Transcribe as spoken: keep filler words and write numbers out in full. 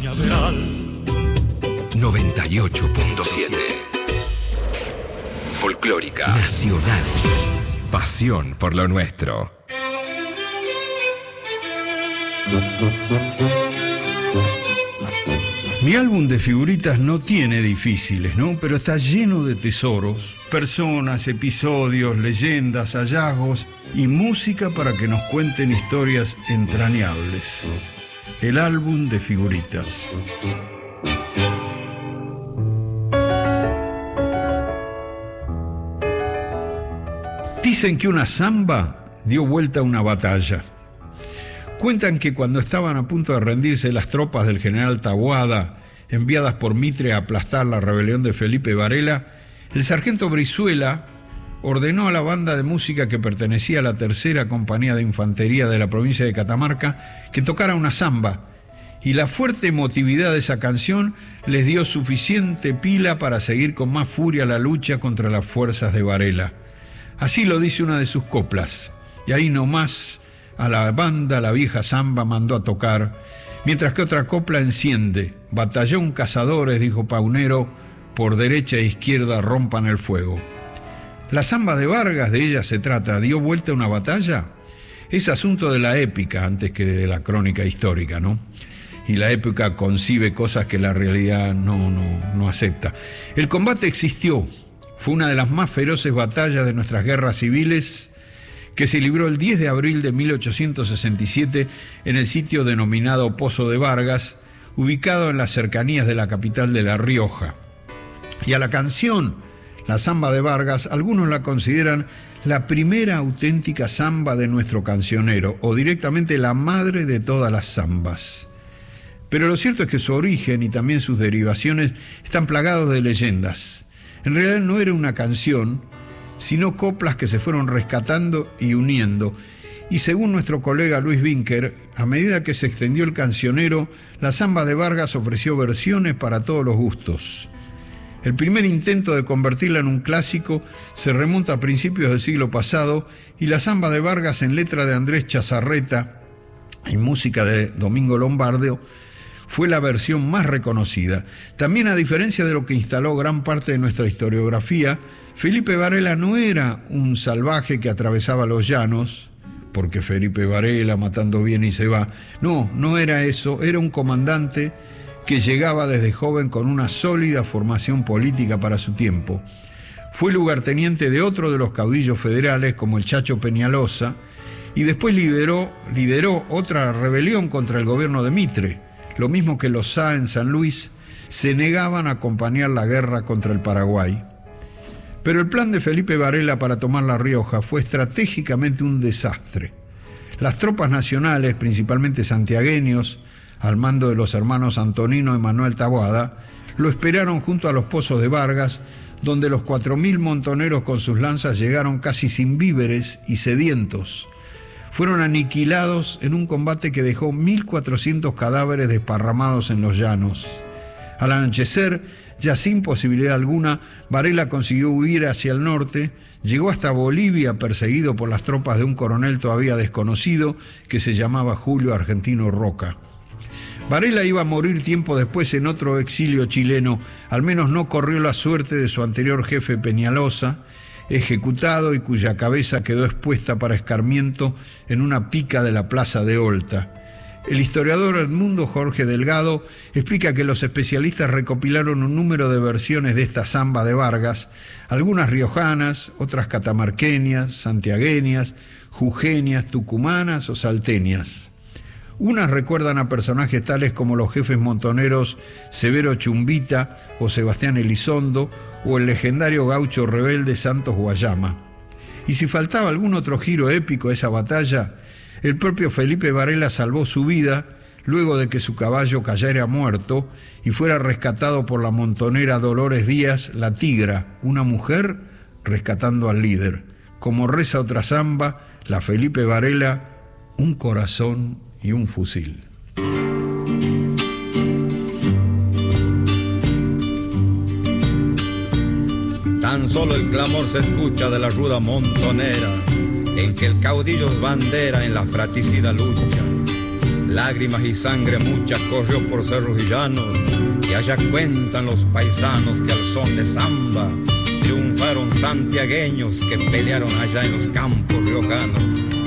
cañaveral. noventa y ocho punto siete. Folclórica Nacional. Pasión por lo nuestro. Mi álbum de figuritas no tiene difíciles, ¿no? Pero está lleno de tesoros, personas, episodios, leyendas, hallazgos y música para que nos cuenten historias entrañables. El álbum de figuritas. Dicen que una zamba dio vuelta a una batalla. Cuentan que cuando estaban a punto de rendirse las tropas del general Taboada, enviadas por Mitre a aplastar la rebelión de Felipe Varela, el sargento Brizuela ordenó a la banda de música que pertenecía a la tercera compañía de infantería de la provincia de Catamarca que tocara una zamba, y la fuerte emotividad de esa canción les dio suficiente pila para seguir con más furia la lucha contra las fuerzas de Varela. Así lo dice una de sus coplas, y ahí nomás a la banda la vieja zamba mandó a tocar, mientras que otra copla enciende: batallón cazadores, dijo Paunero, por derecha e izquierda rompan el fuego. La zamba de Vargas, de ella se trata, ¿dio vuelta a una batalla? Es asunto de la épica antes que de la crónica histórica, ¿no? Y la épica concibe cosas que la realidad no, no, no acepta. El combate existió, fue una de las más feroces batallas de nuestras guerras civiles, que se libró el diez de abril de mil ochocientos sesenta y siete en el sitio denominado Pozo de Vargas, ubicado en las cercanías de la capital de La Rioja. Y a la canción, la zamba de Vargas, algunos la consideran la primera auténtica zamba de nuestro cancionero, o directamente la madre de todas las zambas. Pero lo cierto es que su origen y también sus derivaciones están plagados de leyendas. En realidad no era una canción, sino coplas que se fueron rescatando y uniendo. Y según nuestro colega Luis Vinker, a medida que se extendió el cancionero, la zamba de Vargas ofreció versiones para todos los gustos. El primer intento de convertirla en un clásico se remonta a principios del siglo pasado, y la zamba de Vargas, en letra de Andrés Chazarreta y música de Domingo Lombardo, fue la versión más reconocida. También, a diferencia de lo que instaló gran parte de nuestra historiografía, Felipe Varela no era un salvaje que atravesaba los llanos, porque Felipe Varela matando viene y se va. No, no era eso, era un comandante que llegaba desde joven con una sólida formación política para su tiempo. Fue lugarteniente de otro de los caudillos federales, como el Chacho Peñalosa, y después lideró, lideró otra rebelión contra el gobierno de Mitre. Lo mismo que los Sá en San Luis se negaban a acompañar la guerra contra el Paraguay. Pero el plan de Felipe Varela para tomar La Rioja fue estratégicamente un desastre. Las tropas nacionales, principalmente santiagueños, al mando de los hermanos Antonino y Manuel Taboada, lo esperaron junto a los pozos de Vargas, donde los cuatro mil montoneros con sus lanzas llegaron casi sin víveres y sedientos. Fueron aniquilados en un combate que dejó mil cuatrocientos cadáveres desparramados en los llanos. Al anochecer, ya sin posibilidad alguna, Varela consiguió huir hacia el norte, llegó hasta Bolivia perseguido por las tropas de un coronel todavía desconocido que se llamaba Julio Argentino Roca. Varela iba a morir tiempo después en otro exilio chileno, al menos no corrió la suerte de su anterior jefe Peñalosa, ejecutado y cuya cabeza quedó expuesta para escarmiento en una pica de la plaza de Olta. El historiador Edmundo Jorge Delgado explica que los especialistas recopilaron un número de versiones de esta zamba de Vargas, algunas riojanas, otras catamarqueñas, santiagueñas, jujeñas, tucumanas o salteñas. Unas recuerdan a personajes tales como los jefes montoneros Severo Chumbita o Sebastián Elizondo, o el legendario gaucho rebelde Santos Guayama. Y si faltaba algún otro giro épico a esa batalla, el propio Felipe Varela salvó su vida luego de que su caballo cayera muerto y fuera rescatado por la montonera Dolores Díaz, la Tigra, una mujer rescatando al líder. Como reza otra zamba, la Felipe Varela, un corazón y un fusil. Tan solo el clamor se escucha de la ruda montonera, en que el caudillo es bandera en la fratricida lucha. lágrimas y sangre mucha corrió por cerros y llanos, y allá cuentan los paisanos que al son de samba triunfaron santiagueños que pelearon allá en los campos riojanos.